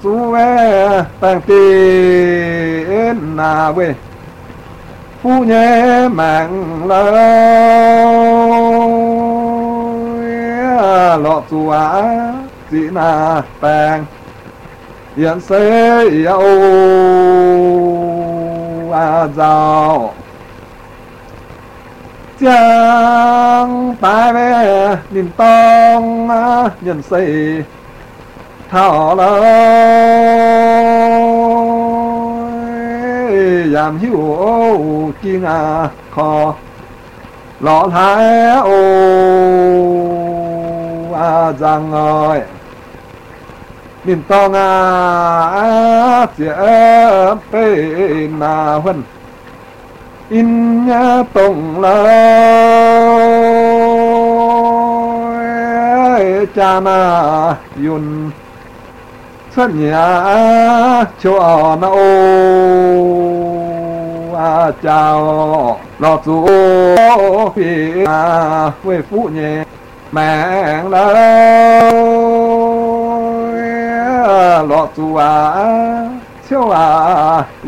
chú về tăng tiền na về phu nhé mạng lời lọ chú á chỉ na tàng hiện sẽ yêu giàu chẳng tại về nhìn tông nhận xây thảo lời giảm hiu kinh khó lọ thái rằng ơi nhìn tông sẽ bên huân in tông lời cha na yun sân nhà cho nó chào lọ chú phi quê phụ nhẹ mẹ lời lọ chú chiếu